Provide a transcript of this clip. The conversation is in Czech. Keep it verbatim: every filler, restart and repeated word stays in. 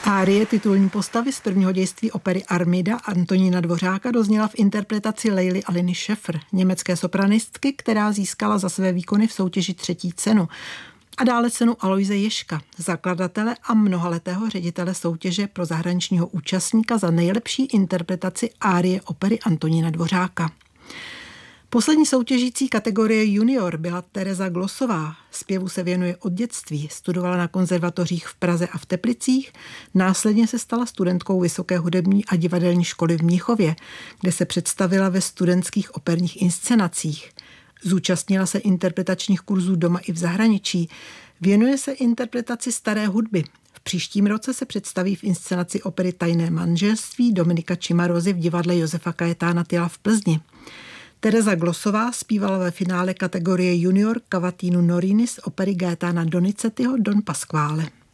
Árie titulní postavy z prvního dějství opery Armida Antonína Dvořáka dozněla v interpretaci Leily Aliny Schäfer, německé sopranistky, která získala za své výkony v soutěži třetí cenu. A dále cenu Aloise Ježka, zakladatele a mnohaletého ředitele soutěže pro zahraničního účastníka za nejlepší interpretaci árie opery Antonína Dvořáka. Poslední soutěžící kategorie junior byla Tereza Glosová. Zpěvu se věnuje od dětství, studovala na konzervatořích v Praze a v Teplicích, následně se stala studentkou Vysoké hudební a divadelní školy v Mnichově, kde se představila ve studentských operních inscenacích. Zúčastnila se interpretačních kurzů doma i v zahraničí. Věnuje se interpretaci staré hudby. V příštím roce se představí v inscenaci opery Tajné manželství Dominika Cimarosi v divadle Josefa Kajetána Tyla v Plzni. Tereza Glosová zpívala ve finále kategorie junior Cavatina Norini z opery Gaetana Donizettiho Don Pasquale.